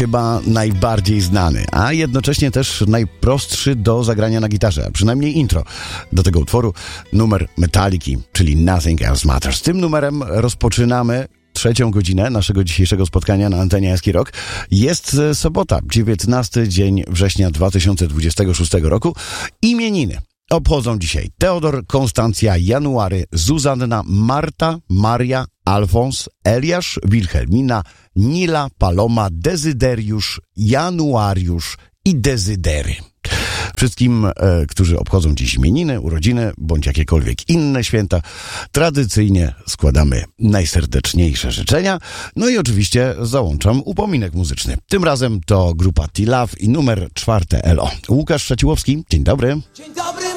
chyba najbardziej znany, a jednocześnie też najprostszy do zagrania na gitarze, a przynajmniej intro do tego utworu, numer Metaliki, czyli Nothing Else Matters. Tym numerem rozpoczynamy trzecią godzinę naszego dzisiejszego spotkania na antenie Jaski Rock. Jest sobota, 19 dzień września 2026 roku. Imieniny obchodzą dzisiaj Teodor, Konstancja, January, Zuzanna, Marta, Maria, Alfons, Eliasz, Wilhelmina, Nila, Paloma, Dezyderiusz, Januariusz i Dezydery. Wszystkim, którzy obchodzą dziś imieniny, urodziny bądź jakiekolwiek inne święta, tradycyjnie składamy najserdeczniejsze życzenia. No i oczywiście załączam upominek muzyczny. Tym razem to grupa T-Love i numer 4 LO. Łukasz Szaciłowski, dzień dobry. Dzień dobry!